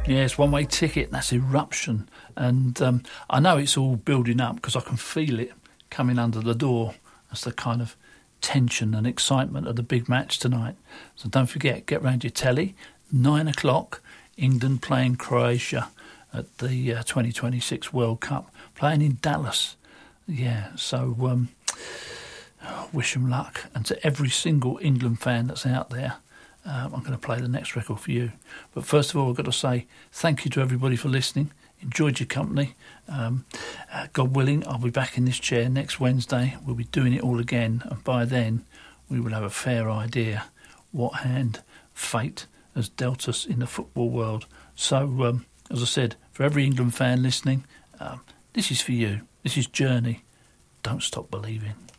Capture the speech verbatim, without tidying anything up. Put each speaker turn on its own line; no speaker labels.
Yes, one-way ticket, that's Eruption. And um, I know it's all building up because I can feel it coming under the door. That's the kind of tension and excitement of the big match tonight. So don't forget, get round your telly, nine o'clock, England playing Croatia at the uh, twenty twenty-six World Cup, playing in Dallas. Yeah, so um, wish them luck. And to every single England fan that's out there, Um, I'm going to play the next record for you. But first of all, I've got to say thank you to everybody for listening. Enjoyed your company. Um, uh, God willing, I'll be back in this chair next Wednesday. We'll be doing it all again. And by then, we will have a fair idea what hand fate has dealt us in the football world. So, um, as I said, for every England fan listening, um, this is for you. This is Journey. Don't stop believing.